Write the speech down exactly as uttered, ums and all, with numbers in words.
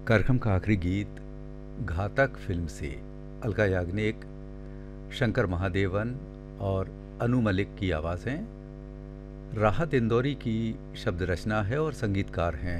कार्यक्रम का आखिरी गीत घातक फिल्म से अलका याग्निक, शंकर महादेवन और अनु मलिक की आवाज़ें, राहत इंदौरी की शब्द रचना है और संगीतकार हैं